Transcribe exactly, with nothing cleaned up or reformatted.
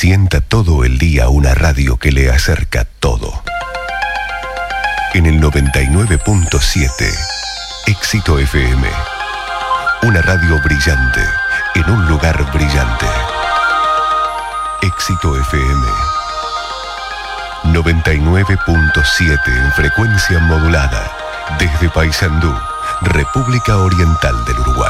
Sienta todo el día una radio que le acerca todo. En el noventa y nueve punto siete, Éxito F M. Una radio brillante en un lugar brillante. Éxito F M. noventa y nueve punto siete en frecuencia modulada. Desde Paysandú, República Oriental del Uruguay.